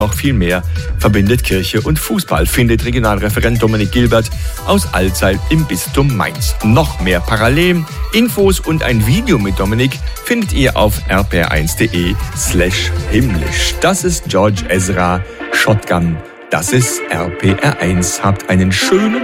Noch viel mehr verbindet Kirche und Fußball, findet Regionalreferent Dominik Gilbert aus Alzey im Bistum Mainz. Noch mehr Parallelen, Infos und ein Video mit Dominik findet ihr auf rpr1.de/himmlisch. Das ist George Ezra, Shotgun. Das ist RPR1. Habt einen schönen